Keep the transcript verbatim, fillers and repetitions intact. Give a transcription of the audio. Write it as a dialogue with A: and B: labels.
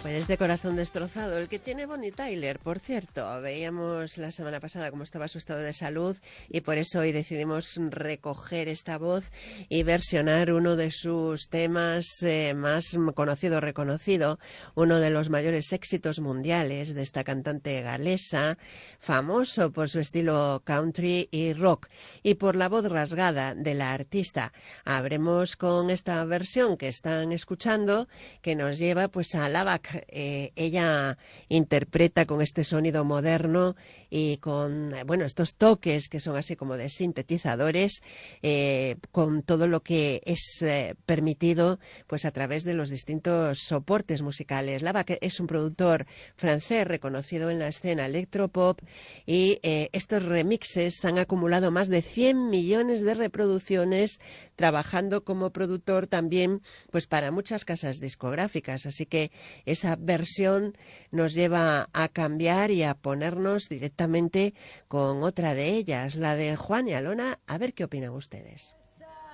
A: Pues este corazón destrozado, el que tiene Bonnie Tyler, por cierto. Veíamos la semana pasada cómo estaba su estado de salud y por eso hoy decidimos recoger esta voz y versionar uno de sus temas eh, más conocido, reconocido, uno de los mayores éxitos mundiales de esta cantante galesa, famoso por su estilo country y rock y por la voz rasgada de la artista. Habremos con esta versión que están escuchando, que nos lleva pues a Lavac. Eh, ella interpreta con este sonido moderno y con bueno estos toques que son así como de sintetizadores, eh, con todo lo que es eh, permitido pues a través de los distintos soportes musicales. Lavac es un productor francés reconocido en la escena electropop y eh, estos remixes han acumulado más de cien millones de reproducciones, trabajando como productor también pues para muchas casas discográficas, así que es esa versión nos lleva a cambiar y a ponernos directamente con otra de ellas, la de Juan y Alona. A ver qué opinan ustedes.